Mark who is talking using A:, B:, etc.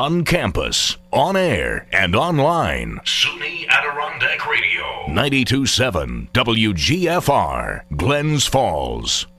A: On campus, on air, and online. SUNY Adirondack Radio. 92.7 WGFR, Glens Falls.